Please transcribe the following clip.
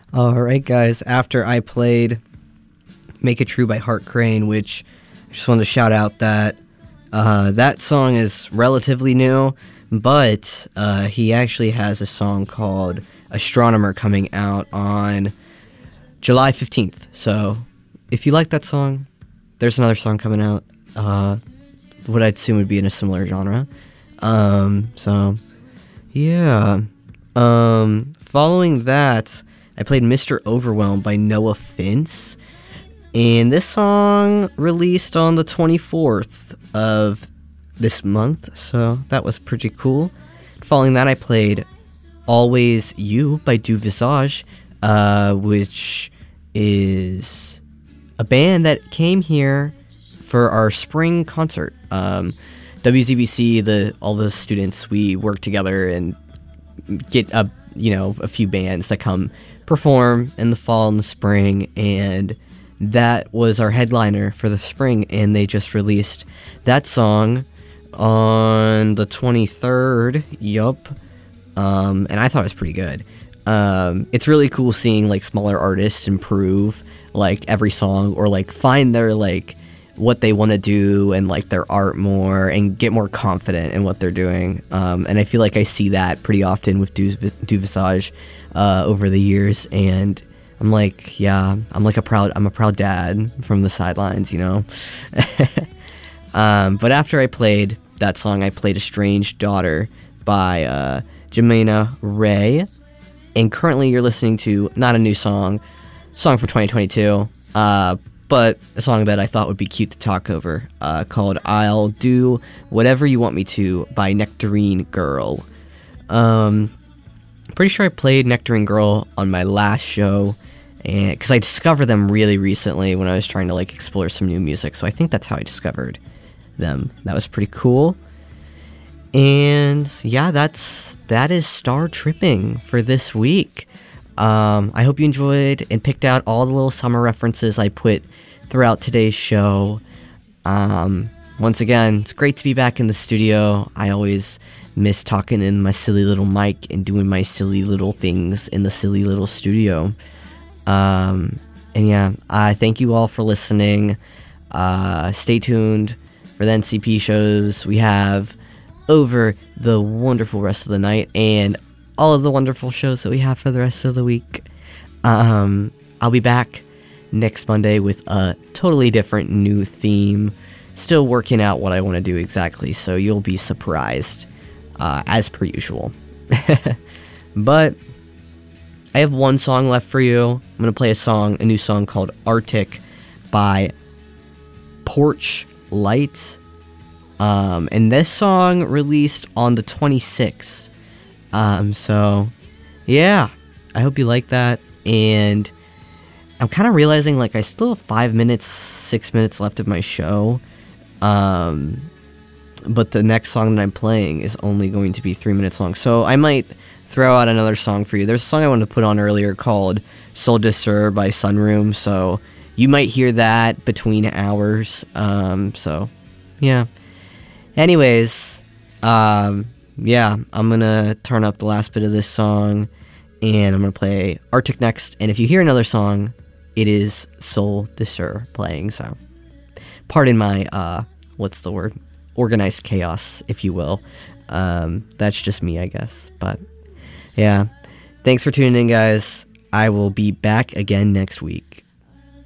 Alright, guys, after I played Make It True by Hart Crane, which I just wanted to shout out that that song is relatively new, but he actually has a song called Astronomer coming out on July 15th. So if you like that song, there's another song coming out, what I'd assume would be in a similar genre. So, yeah. Following that, I played Mr. Overwhelmed by No Offense, and this song released on the 24th of this month, so that was pretty cool. Following that, I played Always You by Du Visage, which is a band that came here for our spring concert. WZBC, all the students, we work together and get a few bands that come perform in the fall and the spring, and that was our headliner for the spring, and they just released that song on the 23rd. Yup. And I thought it was pretty good. It's really cool seeing like smaller artists improve like every song, or like find their like what they want to do and like their art more and get more confident in what they're doing. And I feel like I see that pretty often with Du Visage over the years, and I'm like, yeah, I'm a proud dad from the sidelines, you know. But after I played that song, I played Estranged Daughter by Jemina Ray, and currently you're listening to not a new song from 2022, but a song that I thought would be cute to talk over, called I'll Do Whatever You Want Me To by Nectarine Girl. Pretty sure I played Nectarine Girl on my last show, and because I discovered them really recently when I was trying to like explore some new music, so I think that's how I discovered them. That was pretty cool. And yeah, that is Star Tripping for this week. I hope you enjoyed and picked out all the little summer references I put throughout today's show. Once again, it's great to be back in the studio. I always miss talking in my silly little mic and doing my silly little things in the silly little studio. And yeah, I thank you all for listening. Stay tuned for the NCP shows we have over the wonderful rest of the night, and all of the wonderful shows that we have for the rest of the week. I'll be back next Monday with a totally different new theme. Still working out what I want to do exactly, so you'll be surprised, as per usual. But I have one song left for you. I'm going to play a new song called Arctic by Porch Light. And this song released on the 26th. So yeah, I hope you like that. And I'm kind of realizing like I still have 6 minutes left of my show. But the next song that I'm playing is only going to be 3 minutes long. So I might throw out another song for you. There's a song I wanted to put on earlier called Sol de Sur by Sunroom. So you might hear that between hours. So yeah. Anyways, yeah, I'm gonna turn up the last bit of this song, and I'm gonna play Arctic next. And if you hear another song, it is Sol de Sur playing. So, pardon my what's the word? Organized chaos, if you will. That's just me, I guess. But yeah, thanks for tuning in, guys. I will be back again next week.